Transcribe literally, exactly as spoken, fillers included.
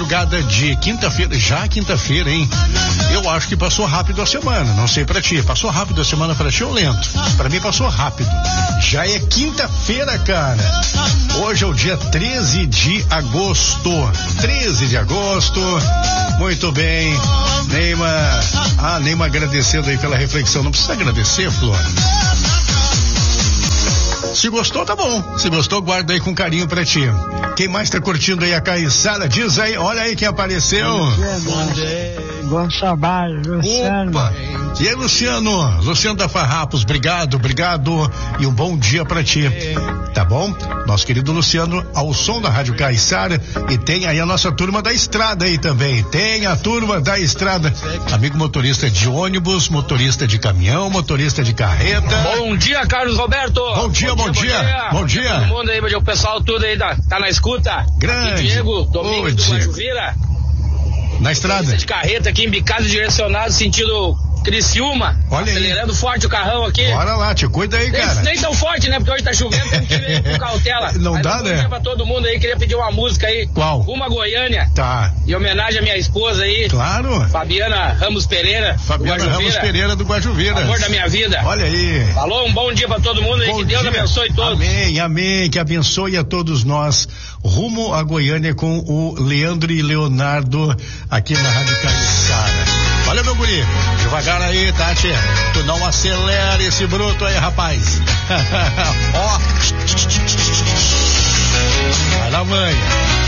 madrugada de quinta-feira, já quinta-feira, hein? Eu acho que passou rápido a semana, não sei pra ti. Passou rápido a semana pra ti ou lento? Pra mim passou rápido. Já é quinta-feira, cara. Hoje é o dia treze de agosto. treze de agosto. Muito bem. Neymar. Ah, Neymar agradecendo aí pela reflexão. Não precisa agradecer, Flor. Se gostou, tá bom. Se gostou, guarda aí com carinho pra ti. Quem mais tá curtindo aí a Caiçara? Diz aí, olha aí quem apareceu. Bom trabalho, Luciano. Opa. E aí, Luciano? Luciano da Farrapos, obrigado, obrigado e um bom dia pra ti. Tá bom? Nosso querido Luciano, ao som da Rádio Caiçara, e tem aí a nossa turma da estrada aí também. Tem a turma da estrada. Amigo motorista de ônibus, motorista de caminhão, motorista de carreta. Bom dia, Carlos Roberto. Bom dia, bom, bom dia, bom dia. Bom dia. Todo mundo aí, o pessoal tudo aí tá, tá na escuta. Grande. Aqui, Diego, Domingos do Guajuvira. Na estrada. De carreta aqui, embicado direcionado, sentido Criciúma. Olha acelerando aí. forte o carrão aqui. Bora lá, te cuida aí, nem, cara. Nem tão forte, né? Porque hoje tá chovendo, tem que ir com cautela. Não Mas dá, um né? Bom dia pra todo mundo aí, queria pedir uma música aí. Qual? Uma Goiânia. Tá. Em homenagem à minha esposa aí. Claro. Fabiana Ramos Pereira. Fabiana Ramos Pereira do Guajuvira. Amor da minha vida. Olha aí. Falou, um bom dia pra todo mundo aí, bom que Deus dia. abençoe todos. Amém, amém, que abençoe a todos nós. Rumo a Goiânia com o Leandro e Leonardo aqui na Rádio Caiçara. Valeu, meu guri. Devagar aí, Tati. Tu não acelera esse bruto aí, rapaz. Ó. Vai lá, mãe.